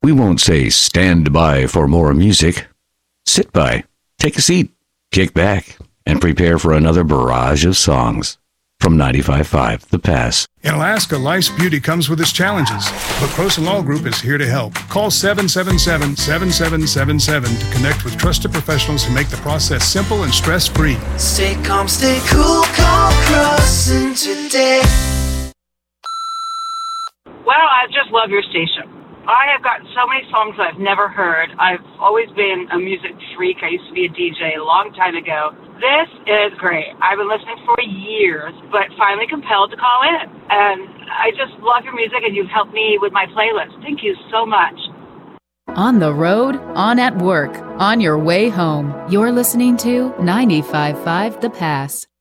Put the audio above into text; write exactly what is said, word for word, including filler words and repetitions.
We won't say stand by for more music. Sit by, take a seat, kick back, and prepare for another barrage of songs. From ninety-five point five The Pass. In Alaska, life's beauty comes with its challenges, but Croson Law Group is here to help. Call seven seven seven, seven seven seven seven to connect with trusted professionals who make the process simple and stress-free. Stay calm, stay cool, call Croson today. Well, I just love your station. I have gotten so many songs that I've never heard. I've always been a music freak. I used to be a D J a long time ago. This is great. I've been listening for years, but finally compelled to call in. And I just love your music, and you've helped me with my playlist. Thank you so much. On the road, on at work, on your way home, you're listening to ninety-five point five The Pass.